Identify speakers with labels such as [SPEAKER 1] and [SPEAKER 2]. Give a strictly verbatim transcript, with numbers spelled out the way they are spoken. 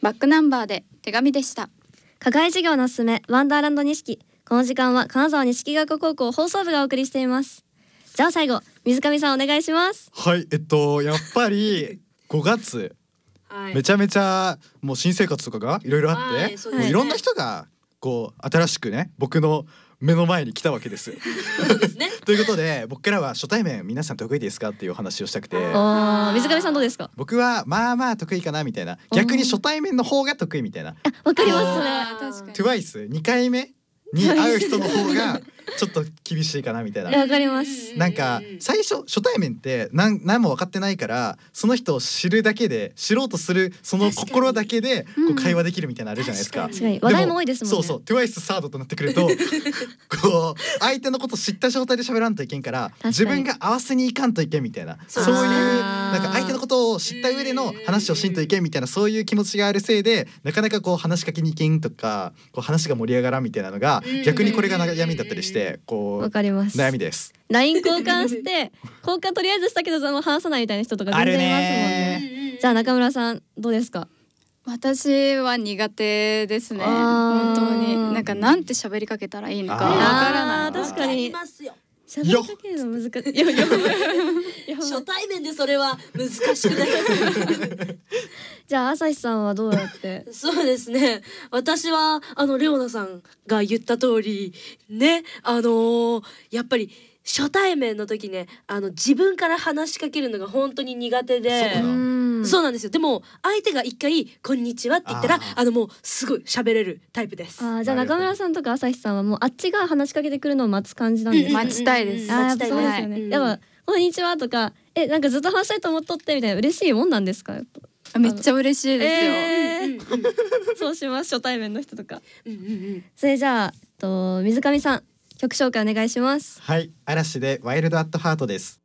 [SPEAKER 1] バックナンバーで手紙でした。
[SPEAKER 2] 課外授業のおすすめワンダーランド錦。この時間は金沢錦学高校放送部がお送りしています。じゃあ最後水上さんお願いします。
[SPEAKER 3] はい、えっとやっぱりごがつ、はい、めちゃめちゃもう新生活とかがいろいろあって、はい、もういろんな人がこう新しくね僕の目の前に来たわけです。
[SPEAKER 4] そうですね。
[SPEAKER 3] ということで僕からは初対面皆さん得意ですかっていうお話をしたくて。
[SPEAKER 2] あ水上さんどうですか？
[SPEAKER 3] 僕はまあまあ得意かなみたいな、逆に初対面の方が得意みたいな。
[SPEAKER 2] わかりますそれ。
[SPEAKER 1] 確かに
[SPEAKER 3] トゥワイスにかいめに会う人の方がちょっと厳しいかなみたいな。
[SPEAKER 2] わかります。
[SPEAKER 3] なんか最初初対面って何何も分かってないからその人を知るだけで知ろうとするその心だけでこう会話できるみたいなのあるじゃないですか。
[SPEAKER 2] 確かに話題も多いですもんね。
[SPEAKER 3] そうそう トゥワイス サードとなってくるとこう相手のこと知った状態で喋らんといけんから自分が合わせにいかんといけんみたいな、そういうなんか相手のことを知った上での話をしんといけんみたいなそういう気持ちがあるせいでなかなかこう話しかけにいけんとかこう話が盛り上がらんみたいなのが逆にこれが悩みだったりしてこう
[SPEAKER 2] わかります。
[SPEAKER 3] 悩みです。
[SPEAKER 2] ライン 交換して交換とりあえずしたけど話さないみたいな人とか全然いますもんね。じゃあ中村さんどうですか？
[SPEAKER 1] 私は苦手ですね。本当になんかなんて喋りかけたらいいのかわからない。
[SPEAKER 2] 確かに喋りかけるの難しい。
[SPEAKER 4] 初対面でそれは難しくない
[SPEAKER 2] じゃあ朝日さんはどうやって
[SPEAKER 4] そうですね、私はあのレオナさんが言った通りね、あのー、やっぱり初対面の時ね、あの自分から話しかけるのが本当に苦手で、そうそうなんですよ。でも相手が一回こんにちはって言ったら あ, あのもうすごい喋れるタイプです。
[SPEAKER 2] あじゃあ中村さんとか朝日さんはもうあっちが話しかけてくるのを待つ感じなんですか？
[SPEAKER 1] 待ちたいです。
[SPEAKER 2] あそうですよね。やっぱこんにちはとかえなんかずっと話したいと思っとってみたいな嬉しいもんなんですか？やっぱ
[SPEAKER 1] めっちゃ嬉しいですよ。
[SPEAKER 2] えー、そうします初対面の人とか。それじゃあと水上さん曲紹介お願いします。
[SPEAKER 3] はい、嵐でワイルドアットハートです。